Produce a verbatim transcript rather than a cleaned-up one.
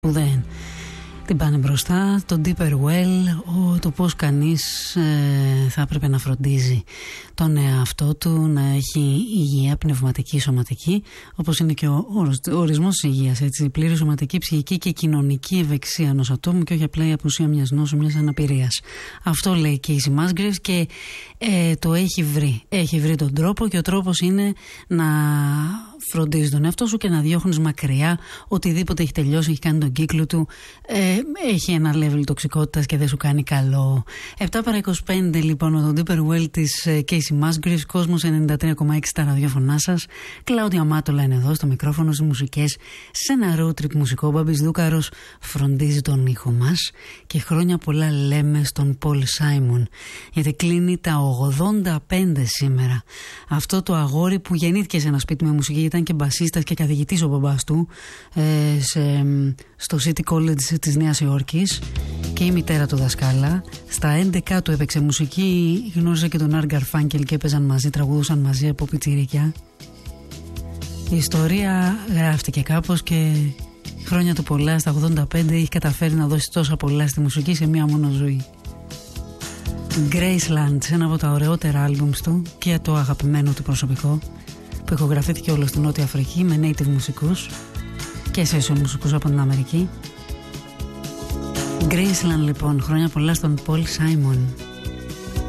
που δεν την πάνε μπροστά, το Deeper Well, ο, το πώς κανείς ε, θα έπρεπε να φροντίζει τον εαυτό του, να έχει υγεία πνευματική, σωματική, όπως είναι και ο, ο ορισμός της υγείας, έτσι, πλήρη σωματική, ψυχική και κοινωνική ευεξία ενός ατόμου και όχι απλά η απουσία μιας νόσου, μιας αναπηρίας. Αυτό λέει και η Casey Musgraves και ε, το έχει βρει. Έχει βρει τον τρόπο και ο τρόπος είναι να φροντίζει τον εαυτό σου και να διώχνεις μακριά οτιδήποτε έχει τελειώσει, έχει κάνει τον κύκλο του, ε, έχει ένα level τοξικότητας και δεν σου κάνει καλό. επτά παρά είκοσι πέντε λοιπόν με τον Deeper Well της Casey Musgraves, Κόσμος ενενήντα τρία κόμμα έξι στα ραδιόφωνά σας. Κλάουδια Μάτολα είναι εδώ στο μικρόφωνο, στις μουσικές, σε ένα road trip μουσικό. Μπάμπης Δούκαρος φροντίζει τον ήχο μας και χρόνια πολλά λέμε στον Πολ Σάιμον, γιατί κλείνει τα ογδόντα πέντε σήμερα. Αυτό το αγόρι που γεννήθηκε σε ένα σπίτι με μουσική, ήταν και μπασίστας και καθηγητής ο μπαμπάς του ε, σε, στο City College της Νέας Υόρκης και η μητέρα του δασκάλα. Στα έντεκα του έπαιξε μουσική, γνώρισε και τον Art Garfunkel και έπαιζαν μαζί, τραγουδούσαν μαζί από πιτσιρίκια. Η ιστορία γράφτηκε κάπως και χρόνια του πολλά, στα ογδόντα πέντε έχει καταφέρει να δώσει τόσα πολλά στη μουσική σε μία μόνο ζωή. Graceland, ένα από τα ωραιότερα άλμπουμς του και το αγαπημένο του προσωπικό, που ηχογραφήθηκε όλο στην Νότια Αφρική με native μουσικούς και session μουσικούς από την Αμερική. Graceland λοιπόν, χρόνια πολλά στον Πολ Σάιμον.